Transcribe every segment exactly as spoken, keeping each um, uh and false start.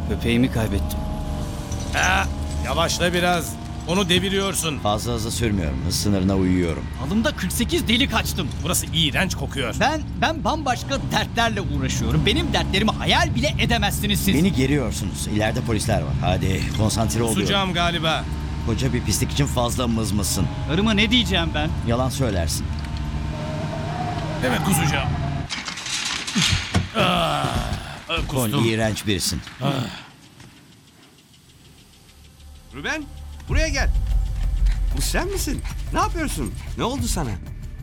Köpeğimi kaybettim. Ha, yavaşla biraz. Onu deviriyorsun. Fazla hızlı sürmüyorum. Hız sınırına uyuyorum. Alımda kırk sekiz deli kaçtım. Burası iğrenç kokuyor. Ben ben bambaşka dertlerle uğraşıyorum. Benim dertlerimi hayal bile edemezsiniz siz. Beni geriyorsunuz. İleride polisler var. Hadi konsantre oluyorum. Kusacağım galiba. Koca bir pislik için fazla mızmızsın. Karıma ne diyeceğim ben? Yalan söylersin. Evet, kusacağım. Ah, Kon kustum. iğrenç birisin. Ruben, buraya gel. Bu sen misin? Ne yapıyorsun? Ne oldu sana?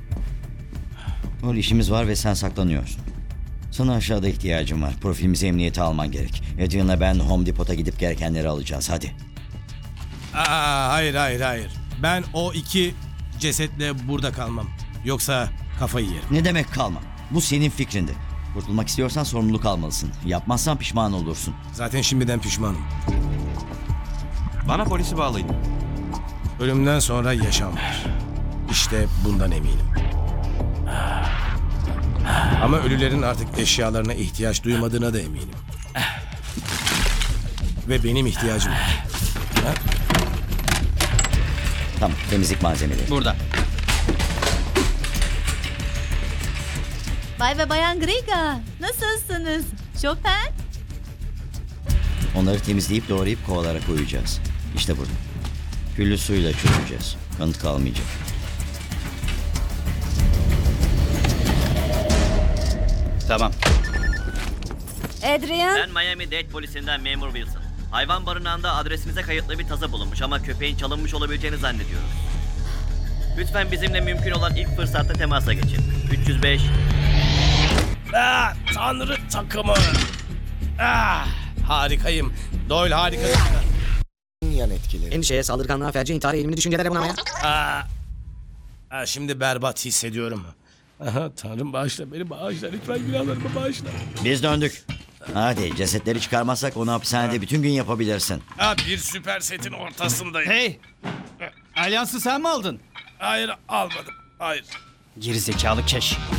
Ol işimiz var ve sen saklanıyorsun. Sana aşağıda ihtiyacım var. Profilimizi emniyete alman gerek. Adrian'la ben Home Depot'a gidip gerekenleri alacağız. Hadi. Aa, hayır hayır hayır. Ben o iki cesetle burada kalmam. Yoksa kafayı yerim. Ne demek kalma? Bu senin fikrindi. Kurtulmak istiyorsan sorumluluk almalısın. Yapmazsan pişman olursun. Zaten şimdiden pişmanım. Bana polisi bağlayın. Ölümden sonra yaşam var. İşte bundan eminim. Ama ölülerin artık eşyalarına ihtiyaç duymadığına da eminim. Ve benim ihtiyacım var. Ha? Tamam, temizlik malzemeleri. Burada. Bay ve Bayan Griga, nasılsınız? Chopin? Onları temizleyip doğrayıp kovalara koyacağız. İşte burada. Küllü suyla çözeceğiz. Kanıt kalmayacak. Tamam. Adrian? Ben Miami-Dade polisinden memur Wilson. Hayvan barınağında adresinize kayıtlı bir taza bulunmuş ama köpeğin çalınmış olabileceğini zannediyoruz. Lütfen bizimle mümkün olan ilk fırsatta temasa geçin. üç yüz beş. Ah, Tanrı takımı. Ah, harikayım. Doyle harika. Yan etkileri. Endişeye, saldırganlığa, felce, intihar eğilimli düşüncelere bunamaya. Ah, ah, şimdi berbat hissediyorum. Aha, Tanrım bağışla beni, bağışla. Lütfen günahlarımı bağışla. Biz döndük. Hadi cesetleri çıkarmazsak onu hapishanede bütün gün yapabilirsin. Ah, bir süper setin ortasındayım. Hey! Alyansı sen mi aldın? Hayır, almadım. Hayır. Geri zekalı keş.